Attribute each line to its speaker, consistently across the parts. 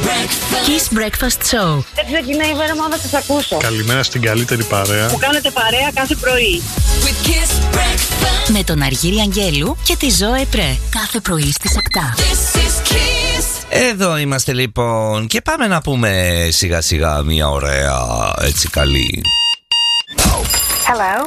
Speaker 1: Kiss Breakfast Show.
Speaker 2: Έτσι ξεκινάει η μέρα μου να σας ακούσω.
Speaker 3: Καλημέρα στην καλύτερη παρέα.
Speaker 2: Που κάνετε παρέα κάθε πρωί.
Speaker 1: Με τον Αργύρη Αγγέλου και τη Ζωέ Πρέ. Κάθε πρωί στις 7.
Speaker 4: Εδώ είμαστε λοιπόν και πάμε να πούμε σιγά σιγά μια ωραία έτσι καλή.
Speaker 2: Hello.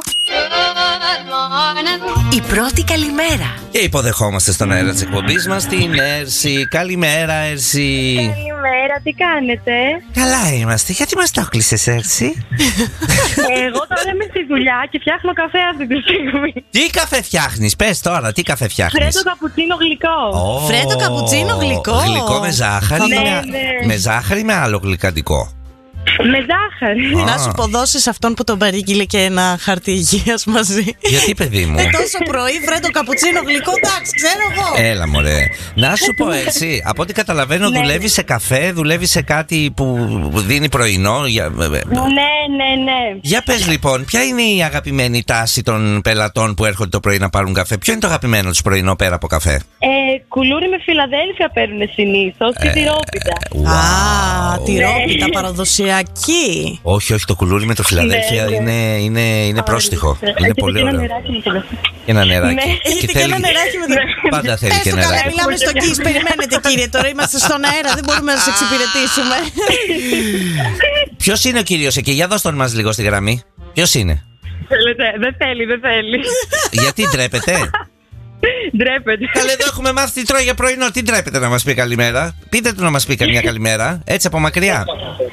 Speaker 1: Η πρώτη καλημέρα.
Speaker 4: Και υποδεχόμαστε στον αέρα της εκπομπής μας την Έρση. Καλημέρα Έρση.
Speaker 2: Καλημέρα, τι κάνετε?
Speaker 4: Καλά είμαστε, γιατί μας το έκλεισες Έρση?
Speaker 2: Εγώ τώρα είμαι στη δουλειά και φτιάχνω καφέ αυτή τη στιγμή.
Speaker 4: Τι καφέ φτιάχνεις, πες τώρα, τι καφέ φτιάχνεις?
Speaker 2: Φρέντο καπουτσίνο γλυκό.
Speaker 1: Φρέντο καπουτσίνο γλυκό.
Speaker 4: Γλυκό με ζάχαρη,
Speaker 2: Ναι.
Speaker 4: με ζάχαρη ή με άλλο γλυκαντικό?
Speaker 2: Με ζάχαρη.
Speaker 5: Να σου πω, δώσεις αυτόν που τον παρήγγειλε και ένα χαρτί υγείας μαζί.
Speaker 4: Γιατί παιδί μου?
Speaker 5: Τόσο πρωί, φρέντο καπουτσίνο γλυκό, εντάξει, ξέρω εγώ.
Speaker 4: Έλα μωρέ. Να σου πω έτσι, από ό,τι καταλαβαίνω δουλεύει σε καφέ, δουλεύει σε κάτι που δίνει πρωινό.
Speaker 2: Ναι.
Speaker 4: Για πες λοιπόν, ποια είναι η αγαπημένη τάση των πελατών που έρχονται το πρωί να πάρουν καφέ? Ποιο είναι το αγαπημένο τους πρωινό πέρα από καφέ?
Speaker 2: Κουλούρι με Φιλαδέλφια παίρνουν συνήθως και τυρόπιτα.
Speaker 5: Α, τυρόπιτα παραδοσιακή.
Speaker 4: Όχι, το κουλούρι με το Φιλαδέλφια είναι πρόστιχο. Είναι πολύ ωραίο. Και ένα νεράκι.
Speaker 5: Έχετε και ένα νεράκι με το.
Speaker 4: Πάντα θέλει και
Speaker 5: Έστω καλά,
Speaker 4: νεράκι.
Speaker 5: μιλάμε στο Kiss. Περιμένετε κύριε, τώρα είμαστε στον αέρα, δεν μπορούμε να σας εξυπηρετήσουμε.
Speaker 4: Ποιος είναι ο κύριος εκεί? Για δώσ' τον μας λίγο στη γραμμή. Ποιος είναι?
Speaker 2: Δεν θέλει.
Speaker 4: Γιατί ντρέπεται?
Speaker 2: Ντρέπεται.
Speaker 4: Καλέ, εδώ έχουμε μάθει τι τρώει για πρωινό. Τι ντρέπεται να μας πει καλημέρα? Πείτε του να μας πει καμιά καλημέρα. Έτσι από μακριά.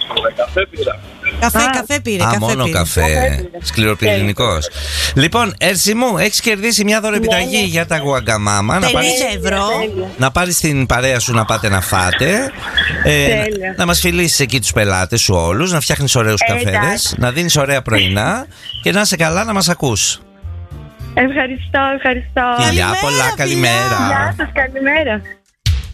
Speaker 5: Καφέ πήρε.
Speaker 4: Μόνο καφέ. Σκληροπυρηνικός. Λοιπόν, Έρση μου, έχεις κερδίσει μια δωρεπιταγή για τα Γουαγκαμάμα.
Speaker 5: 50 ευρώ.
Speaker 4: Να πάρεις την παρέα σου να πάτε να φάτε. Να μας φιλήσεις εκεί τους πελάτες σου όλους. Να φτιάχνεις ωραίους καφέδες. Να δίνεις ωραία πρωινά. Και να είσαι καλά να μας ακούς.
Speaker 2: Ευχαριστώ.
Speaker 4: Φιλιά πολλά, καλημέρα.
Speaker 2: Γεια σας, καλημέρα.